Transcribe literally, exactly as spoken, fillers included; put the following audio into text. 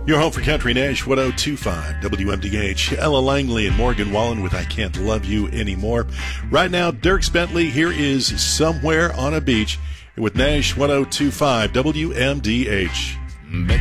Your home for Country Nash, one oh two point five W M D H. Ella Langley and Morgan Wallen with I Can't Love You Anymore. Right now, Dierks Bentley, here is Somewhere on a Beach with Nash, one oh two point five W M D H.